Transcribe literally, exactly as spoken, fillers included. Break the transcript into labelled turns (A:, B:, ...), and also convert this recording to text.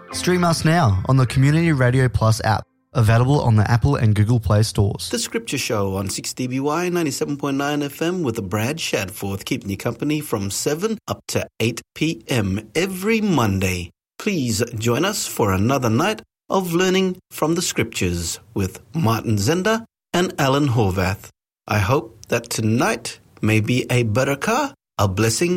A: Stream us now on the Community Radio Plus app, available on the Apple and Google Play stores.
B: The Scripture Show on six D B Y ninety-seven point nine F M with Brad Shadforth, keeping you company from seven up to eight p.m. every Monday. Please join us for another night of learning from the Scriptures with Martin Zender and Alan Horvath. I hope that tonight may be a barakah, a blessing